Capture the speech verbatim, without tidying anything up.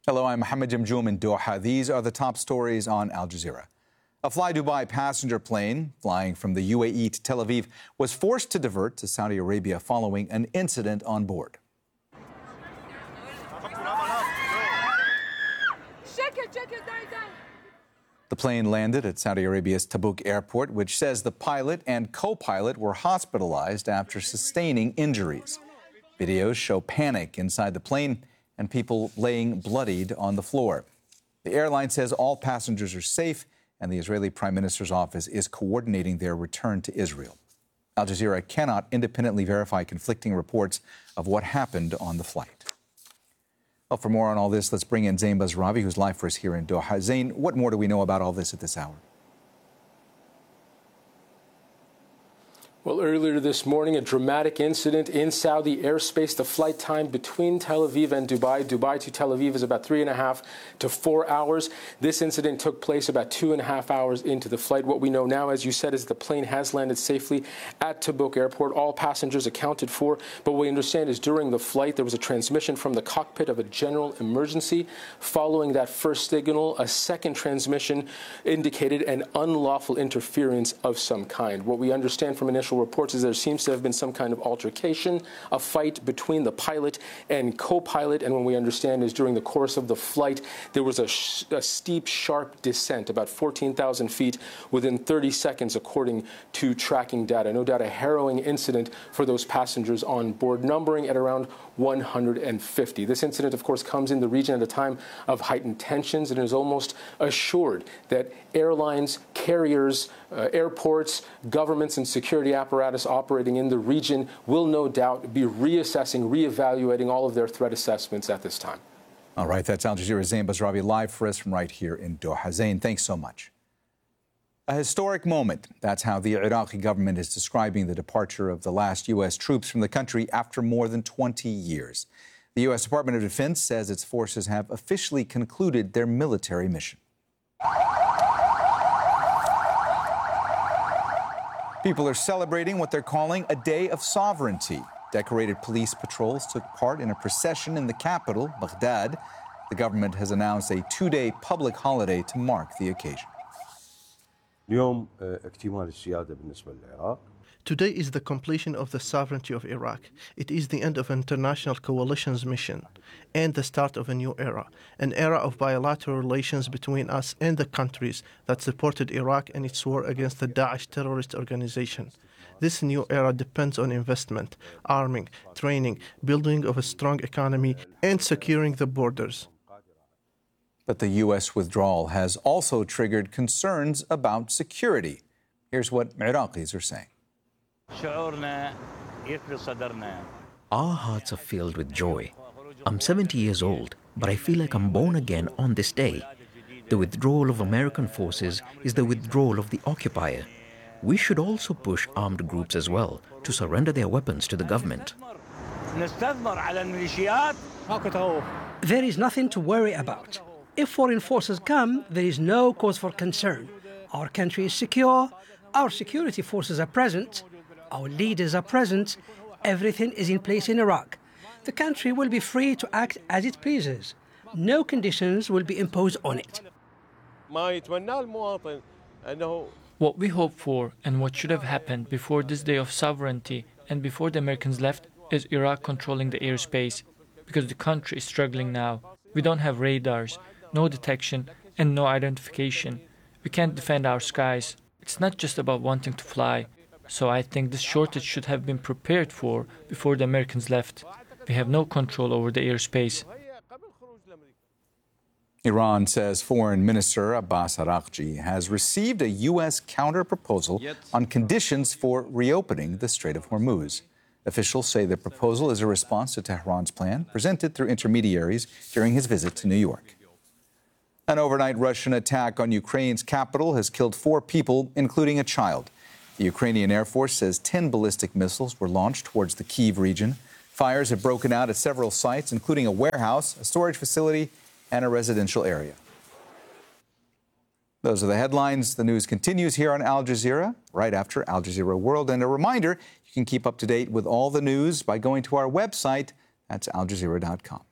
Hello, I'm Mohammed Jamjoom in Doha. These are the top stories on Al Jazeera. A Fly Dubai passenger plane flying from the U A E to Tel Aviv was forced to divert to Saudi Arabia following an incident on board. The plane landed at Saudi Arabia's Tabuk airport, which says the pilot and co-pilot were hospitalized after sustaining injuries. Videos show panic inside the plane and people laying bloodied on the floor. The airline says all passengers are safe, and the Israeli Prime Minister's office is coordinating their return to Israel. Al Jazeera cannot independently verify conflicting reports of what happened on the flight. Well, for more on all this, let's bring in Zain Basravi, who's live for us here in Doha. Zain, what more do we know about all this at this hour? Well, earlier this morning, a dramatic incident in Saudi airspace. The flight time between Tel Aviv and Dubai, Dubai to Tel Aviv, is about three and a half to four hours. This incident took place about two and a half hours into the flight. What we know now, as you said, is the plane has landed safely at Tabuk Airport. All passengers accounted for. But what we understand is during the flight, there was a transmission from the cockpit of a general emergency. Following that first signal, a second transmission indicated an unlawful interference of some kind. What we understand from initial reports is there seems to have been some kind of altercation, a fight between the pilot and co-pilot, and what we understand is during the course of the flight there was a, sh a steep, sharp descent, about fourteen thousand feet within thirty seconds, according to tracking data. No doubt a harrowing incident for those passengers on board, numbering at around one hundred fifty. This incident, of course, comes in the region at a time of heightened tensions, and is almost assured that airlines, carriers, uh, airports, governments, and security apparatus operating in the region will no doubt be reassessing, reevaluating all of their threat assessments at this time. All right, that's Al Jazeera's Zain Basravi live for us from right here in Doha. Zain, thanks so much. A historic moment. That's how the Iraqi government is describing the departure of the last U S troops from the country after more than twenty years. The U S Department of Defense says its forces have officially concluded their military mission. People are celebrating what they're calling a day of sovereignty. Decorated police patrols took part in a procession in the capital, Baghdad. The government has announced a two-day public holiday to mark the occasion. Today is the completion of the sovereignty of Iraq. It is the end of an international coalition's mission and the start of a new era, an era of bilateral relations between us and the countries that supported Iraq in its war against the Daesh terrorist organization. This new era depends on investment, arming, training, building of a strong economy, and securing the borders. But the U S withdrawal has also triggered concerns about security. Here's what Iraqis are saying. Our hearts are filled with joy. I'm seventy years old, but I feel like I'm born again on this day. The withdrawal of American forces is the withdrawal of the occupier. We should also push armed groups as well to surrender their weapons to the government. There is nothing to worry about. If foreign forces come, there is no cause for concern. Our country is secure, our security forces are present, our leaders are present, everything is in place in Iraq. The country will be free to act as it pleases. No conditions will be imposed on it. What we hope for and what should have happened before this day of sovereignty and before the Americans left is Iraq controlling the airspace, because the country is struggling now. We don't have radars, no detection, and no identification. We can't defend our skies. It's not just about wanting to fly. So I think this shortage should have been prepared for before the Americans left. We have no control over the airspace. Iran says Foreign Minister Abbas Araghchi has received a U S counter-proposal on conditions for reopening the Strait of Hormuz. Officials say the proposal is a response to Tehran's plan, presented through intermediaries during his visit to New York. An overnight Russian attack on Ukraine's capital has killed four people, including a child. The Ukrainian Air Force says ten ballistic missiles were launched towards the Kyiv region. Fires have broken out at several sites, including a warehouse, a storage facility, and a residential area. Those are the headlines. The news continues here on Al Jazeera, right after Al Jazeera World. And a reminder, you can keep up to date with all the news by going to our website. That's al jazeera dot com.